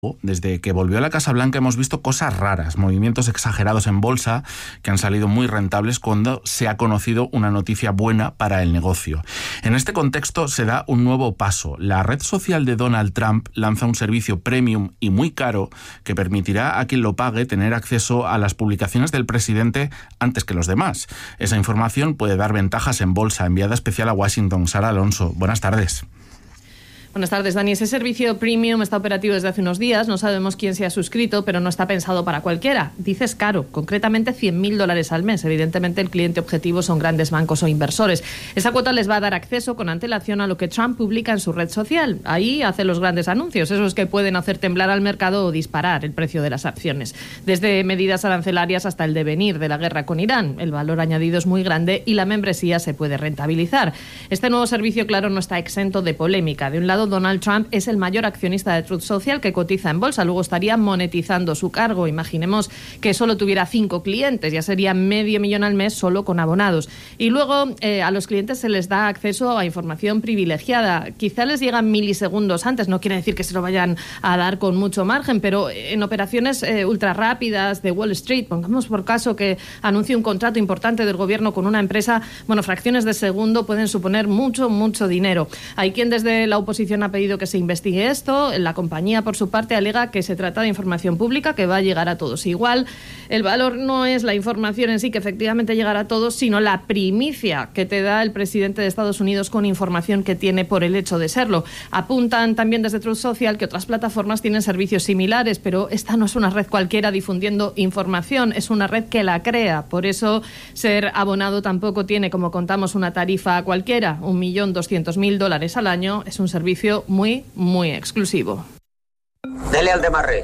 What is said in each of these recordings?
Desde que volvió a la Casa Blanca hemos visto cosas raras, movimientos exagerados en bolsa que han salido muy rentables cuando se ha conocido una noticia buena para el negocio. En este contexto se da un nuevo paso. La red social de Donald Trump lanza un servicio premium y muy caro que permitirá a quien lo pague tener acceso a las publicaciones del presidente antes que los demás. Esa información puede dar ventajas en bolsa. Enviada especial a Washington, Sara Alonso. Buenas tardes. Buenas tardes, Dani. Ese servicio premium está operativo desde hace unos días. No sabemos quién se ha suscrito, pero no está pensado para cualquiera. Dices caro, concretamente $100.000 al mes. Evidentemente, el cliente objetivo son grandes bancos o inversores. Esa cuota les va a dar acceso con antelación a lo que Trump publica en su red social. Ahí hace los grandes anuncios, esos que pueden hacer temblar al mercado o disparar el precio de las acciones. Desde medidas arancelarias hasta el devenir de la guerra con Irán. El valor añadido es muy grande y la membresía se puede rentabilizar. Este nuevo servicio, claro, no está exento de polémica. De un lado, Donald Trump es el mayor accionista de Truth Social que cotiza en bolsa. Luego estaría monetizando su cargo. Imaginemos que solo tuviera 5 clientes. Ya sería $500,000 al mes solo con abonados. Y luego a los clientes se les da acceso a información privilegiada. Quizá les llegan milisegundos antes. No quiere decir que se lo vayan a dar con mucho margen, pero en operaciones ultra rápidas de Wall Street, pongamos por caso que anuncie un contrato importante del gobierno con una empresa, bueno, fracciones de segundo pueden suponer mucho dinero. Hay quien desde la oposición ha pedido que se investigue esto. La compañía, por su parte, alega que se trata de información pública que va a llegar a todos igual. El valor no es la información en sí, que efectivamente llegará a todos, sino la primicia que te da el presidente de Estados Unidos con información que tiene por el hecho de serlo. Apuntan también desde Truth Social que otras plataformas tienen servicios similares, pero esta no es una red cualquiera difundiendo información, es una red que la crea. Por eso, ser abonado tampoco tiene, como contamos, una tarifa cualquiera. $1.200.000 al año es un servicio muy exclusivo. Dele al demarre.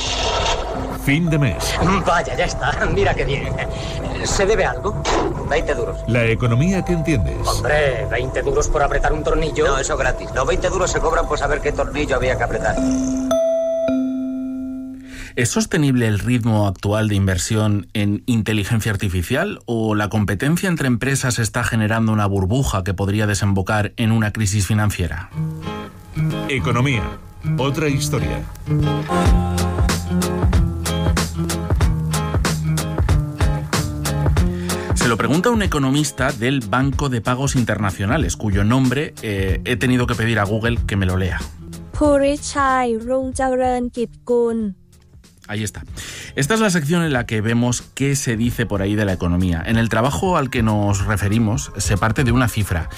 Fin de mes. Vaya, ya está. Mira qué bien. ¿Se debe algo? 20 duros. La economía que entiendes. Hombre, 20 duros por apretar un tornillo. No, eso gratis. Los 20 duros se cobran por saber qué tornillo había que apretar. ¿Es sostenible el ritmo actual de inversión en inteligencia artificial o la competencia entre empresas está generando una burbuja que podría desembocar en una crisis financiera? Economía. Otra historia. Se lo pregunta un economista del Banco de Pagos Internacionales, cuyo nombre he tenido que pedir a Google que me lo lea. Ahí está. Esta es la sección en la que vemos qué se dice por ahí de la economía. En el trabajo al que nos referimos se parte de una cifra.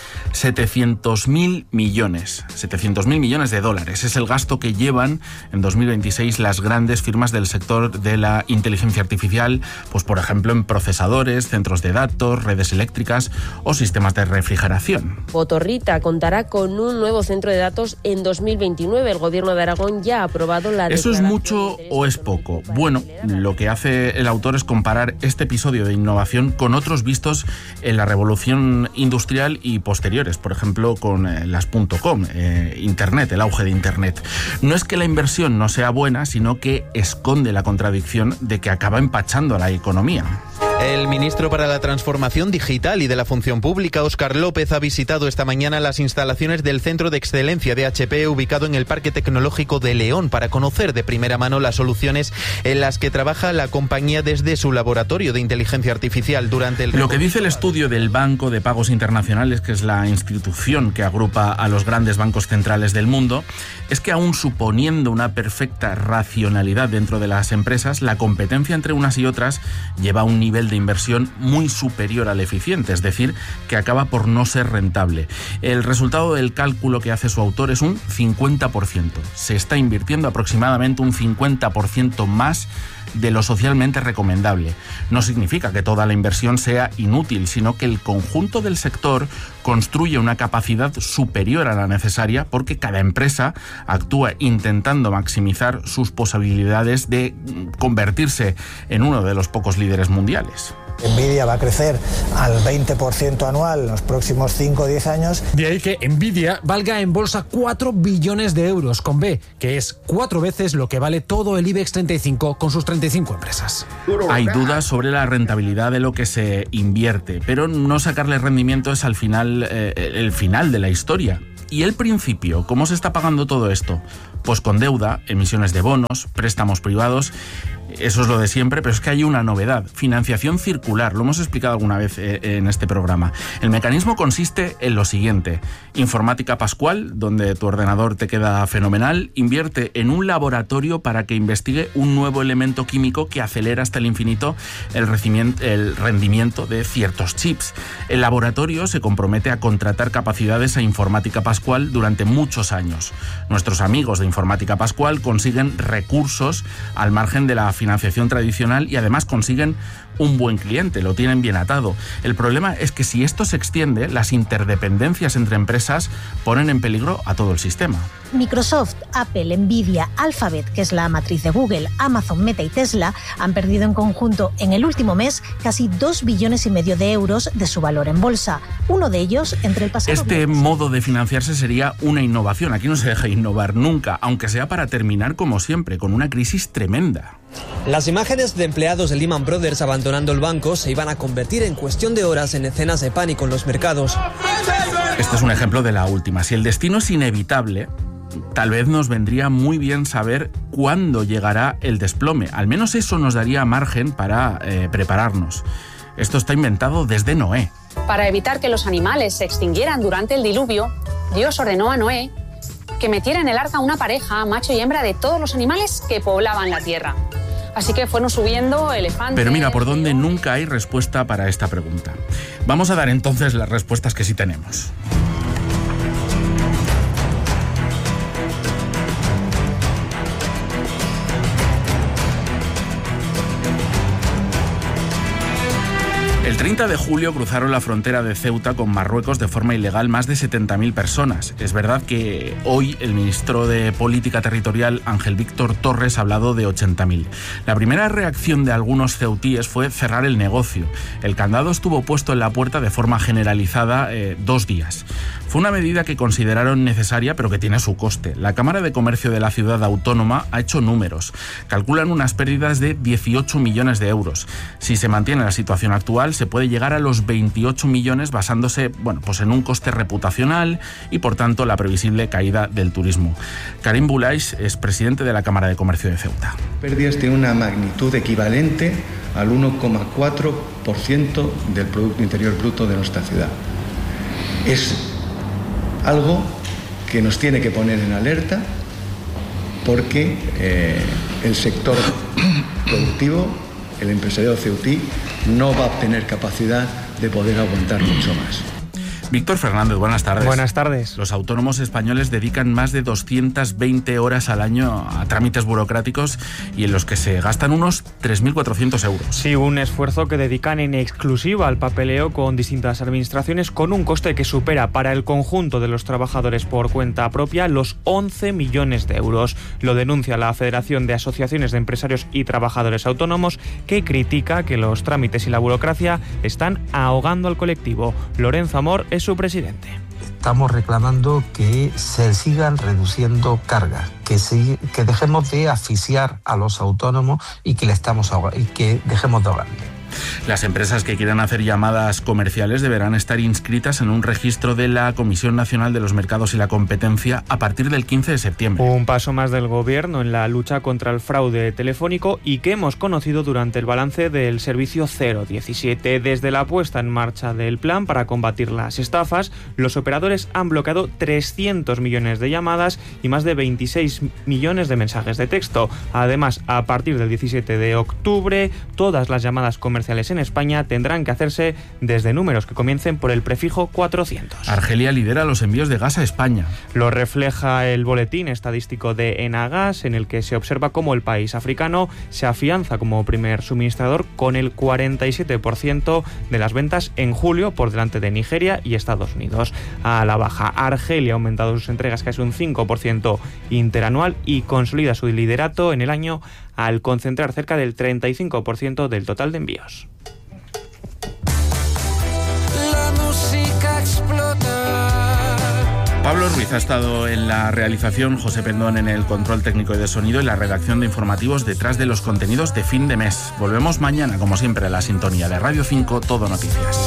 700.000 millones. 700.000 millones de dólares. Es el gasto que llevan en 2026 las grandes firmas del sector de la inteligencia artificial, pues por ejemplo en procesadores, centros de datos, redes eléctricas o sistemas de refrigeración. Potorrita contará con un nuevo centro de datos en 2029. El gobierno de Aragón ya ha aprobado la... ¿Eso es mucho o es poco? Bueno, lo que hace el autor es comparar este episodio de innovación con otros vistos en la revolución industrial y posteriores, por ejemplo con las .com, Internet, el auge de Internet. No es que la inversión no sea buena, sino que esconde la contradicción de que acaba empachando a la economía. El ministro para la Transformación Digital y de la Función Pública, Óscar López, ha visitado esta mañana las instalaciones del Centro de Excelencia de HP ubicado en el Parque Tecnológico de León para conocer de primera mano las soluciones en las que trabaja la compañía desde su laboratorio de inteligencia artificial durante el... Lo que dice el estudio del Banco de Pagos Internacionales, que es la institución que agrupa a los grandes bancos centrales del mundo, es que aún suponiendo una perfecta racionalidad dentro de las empresas, la competencia entre unas y otras lleva a un nivel de inversión muy superior al eficiente, es decir, que acaba por no ser rentable. El resultado del cálculo que hace su autor es un 50%. Se está invirtiendo aproximadamente un 50% más de lo socialmente recomendable. No significa que toda la inversión sea inútil, sino que el conjunto del sector construye una capacidad superior a la necesaria porque cada empresa actúa intentando maximizar sus posibilidades de convertirse en uno de los pocos líderes mundiales. Nvidia va a crecer al 20% anual en los próximos 5 o 10 años. De ahí que Nvidia valga en bolsa 4 billones de euros con B, que es 4 veces lo que vale todo el IBEX 35 con sus 35 empresas. Hay dudas sobre la rentabilidad de lo que se invierte, pero no sacarle rendimiento es al final el final de la historia. ¿Y el principio? ¿Cómo se está pagando todo esto? Pues con deuda, emisiones de bonos, préstamos privados. Eso es lo de siempre, pero es que hay una novedad: financiación circular. Lo hemos explicado alguna vez en este programa. El mecanismo consiste en lo siguiente: Informática Pascual, donde tu ordenador te queda fenomenal, invierte en un laboratorio para que investigue un nuevo elemento químico que acelera hasta el infinito el rendimiento de ciertos chips. El laboratorio se compromete a contratar capacidades a Informática Pascual durante muchos años. Nuestros amigos de Informática Pascual consiguen recursos al margen de la financiación tradicional y además consiguen un buen cliente, lo tienen bien atado. El problema es que si esto se extiende, las interdependencias entre empresas ponen en peligro a todo el sistema. Microsoft, Apple, Nvidia, Alphabet, que es la matriz de Google, Amazon, Meta y Tesla, han perdido en conjunto en el último mes casi 2,5 billones de euros de su valor en bolsa. Uno de ellos entre el pasado... Este modo de financiarse sería una innovación. Aquí no se deja innovar nunca, aunque sea para terminar, como siempre, con una crisis tremenda. Las imágenes de empleados de Lehman Brothers abandonando el banco se iban a convertir en cuestión de horas en escenas de pánico en los mercados. Este es un ejemplo de la última. Si el destino es inevitable, tal vez nos vendría muy bien saber cuándo llegará el desplome. Al menos eso nos daría margen para prepararnos. Esto está inventado desde Noé. Para evitar que los animales se extinguieran durante el diluvio, Dios ordenó a Noé que metiera en el arca una pareja, macho y hembra, de todos los animales que poblaban la tierra. Así que fueron subiendo elefantes... Pero mira, por dónde nunca hay respuesta para esta pregunta. Vamos a dar entonces las respuestas que sí tenemos. El 30 de julio cruzaron la frontera de Ceuta con Marruecos de forma ilegal más de 70.000 personas. Es verdad que hoy el ministro de Política Territorial, Ángel Víctor Torres, ha hablado de 80.000. La primera reacción de algunos ceutíes fue cerrar el negocio. El candado estuvo puesto en la puerta de forma generalizada 2 días. Fue una medida que consideraron necesaria, pero que tiene su coste. La Cámara de Comercio de la ciudad autónoma ha hecho números. Calculan unas pérdidas de 18 millones de euros. Si se mantiene la situación actual, se puede llegar a los 28 millones basándose, pues en un coste reputacional y, por tanto, la previsible caída del turismo. Karim Boulais es presidente de la Cámara de Comercio de Ceuta. Pérdidas de una magnitud equivalente al 1,4% del Producto Interior Bruto de nuestra ciudad. Es algo que nos tiene que poner en alerta porque el sector productivo, el empresariado ceutí, no va a obtener capacidad de poder aguantar mucho más. Víctor Fernández, buenas tardes. Buenas tardes. Los autónomos españoles dedican más de 220 horas al año a trámites burocráticos y en los que se gastan unos 3.400 euros. Sí, un esfuerzo que dedican en exclusiva al papeleo con distintas administraciones, con un coste que supera para el conjunto de los trabajadores por cuenta propia los 11 millones de euros. Lo denuncia la Federación de Asociaciones de Empresarios y Trabajadores Autónomos, que critica que los trámites y la burocracia están ahogando al colectivo. Lorenzo Amor es su presidente. Estamos reclamando que se sigan reduciendo cargas, que dejemos de asfixiar a los autónomos y que dejemos de ahogarle. Las empresas que quieran hacer llamadas comerciales deberán estar inscritas en un registro de la Comisión Nacional de los Mercados y la Competencia a partir del 15 de septiembre. Un paso más del Gobierno en la lucha contra el fraude telefónico y que hemos conocido durante el balance del servicio 017. Desde la puesta en marcha del plan para combatir las estafas, los operadores han bloqueado 300 millones de llamadas y más de 26 millones de mensajes de texto. Además, a partir del 17 de octubre, todas las llamadas comerciales en España tendrán que hacerse desde números que comiencen por el prefijo 400. Argelia lidera los envíos de gas a España. Lo refleja el boletín estadístico de Enagas, en el que se observa cómo el país africano se afianza como primer suministrador con el 47% de las ventas en julio, por delante de Nigeria y Estados Unidos. A la baja, Argelia ha aumentado sus entregas casi un 5% interanual y consolida su liderato en el año al concentrar cerca del 35% del total de envíos. La música explota. Pablo Ruiz ha estado en la realización, José Pendón en el control técnico y de sonido y la redacción de informativos detrás de los contenidos de fin de mes. Volvemos mañana, como siempre, a la sintonía de Radio 5, Todo Noticias.